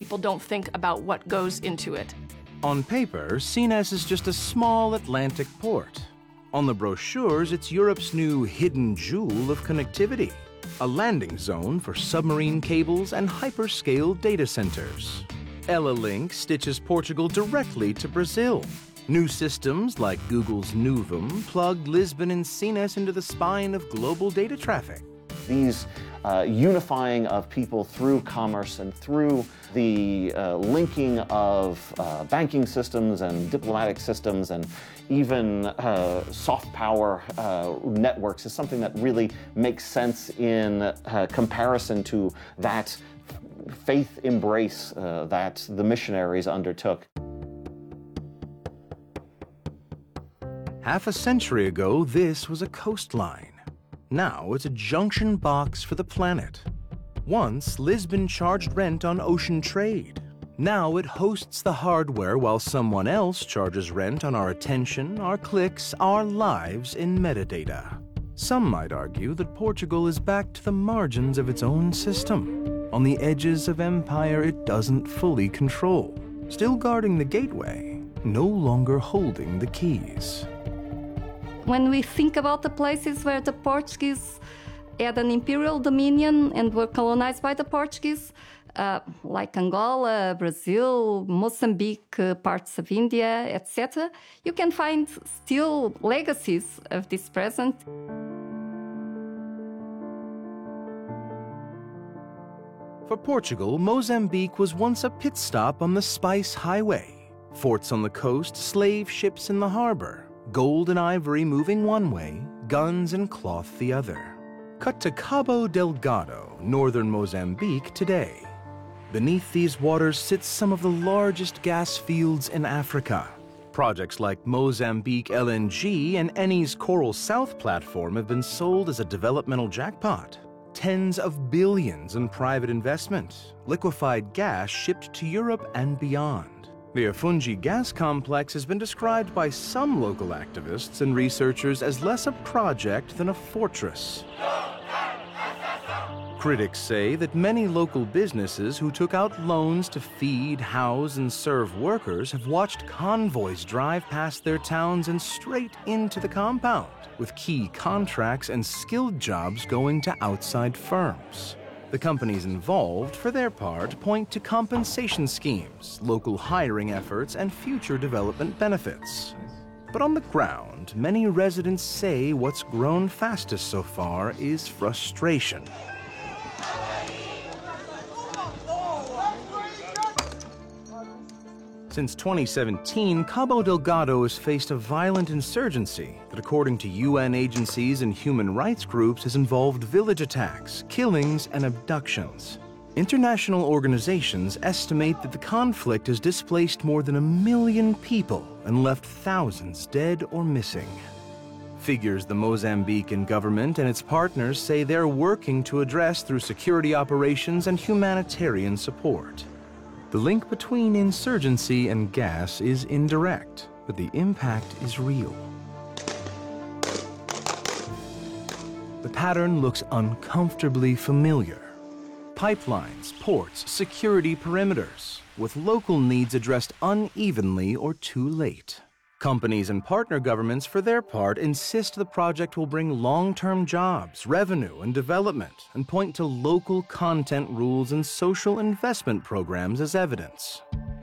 people don't think about what goes into it. On paper, Sines is just a small Atlantic port. On the brochures, it's Europe's new hidden jewel of connectivity, a landing zone for submarine cables and hyperscale data centers. Ela-Link stitches Portugal directly to Brazil. New systems like Google's Nuvum plugged Lisbon and Sines into the spine of global data traffic. These unifying of people through commerce and through the linking of banking systems and diplomatic systems and even soft power networks is something that really makes sense in comparison to that faith embrace that the missionaries undertook. Half a century ago, this was a coastline. Now it's a junction box for the planet. Once, Lisbon charged rent on ocean trade. Now it hosts the hardware while someone else charges rent on our attention, our clicks, our lives in metadata. Some might argue that Portugal is back to the margins of its own system, on the edges of empire it doesn't fully control, still guarding the gateway, no longer holding the keys. When we think about the places where the Portuguese had an imperial dominion and were colonized by the Portuguese, like Angola, Brazil, Mozambique, parts of India, etc., you can find still legacies of this present. For Portugal, Mozambique was once a pit stop on the Spice Highway. Forts on the coast, slave ships in the harbor. Gold and ivory moving one way, guns and cloth the other. Cut to Cabo Delgado, northern Mozambique today. Beneath these waters sits some of the largest gas fields in Africa. Projects like Mozambique LNG and Eni's Coral South platform have been sold as a developmental jackpot. Tens of billions in private investment, liquefied gas shipped to Europe and beyond. The Afungi gas complex has been described by some local activists and researchers as less a project than a fortress. Critics say that many local businesses who took out loans to feed, house, and serve workers have watched convoys drive past their towns and straight into the compound, with key contracts and skilled jobs going to outside firms. The companies involved, for their part, point to compensation schemes, local hiring efforts, and future development benefits. But on the ground, many residents say what's grown fastest so far is frustration. Since 2017, Cabo Delgado has faced a violent insurgency that, according to UN agencies and human rights groups, has involved village attacks, killings, and abductions. International organizations estimate that the conflict has displaced more than 1 million people and left thousands dead or missing. Figures the Mozambican government and its partners say they're working to address through security operations and humanitarian support. The link between insurgency and gas is indirect, but the impact is real. The pattern looks uncomfortably familiar. Pipelines, ports, security perimeters, with local needs addressed unevenly or too late. Companies and partner governments, for their part, insist the project will bring long-term jobs, revenue, and development, and point to local content rules and social investment programs as evidence.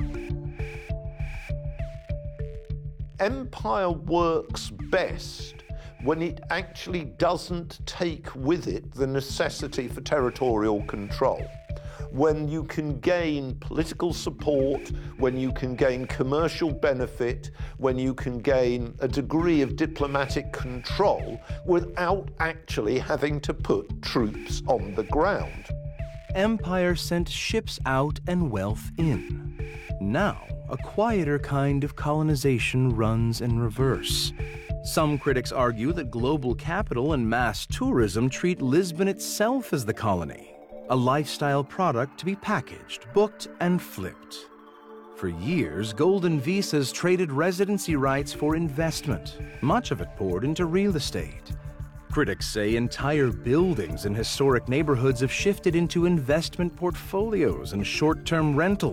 Empire works best when it actually doesn't take with it the necessity for territorial control. When you can gain political support, when you can gain commercial benefit, when you can gain a degree of diplomatic control without actually having to put troops on the ground. Empire sent ships out and wealth in. Now, a quieter kind of colonization runs in reverse. Some critics argue that global capital and mass tourism treat Lisbon itself as the colony, a lifestyle product to be packaged, booked, and flipped. For years, Golden Visas traded residency rights for investment, much of it poured into real estate. Critics say entire buildings in historic neighborhoods have shifted into investment portfolios and short-term rental,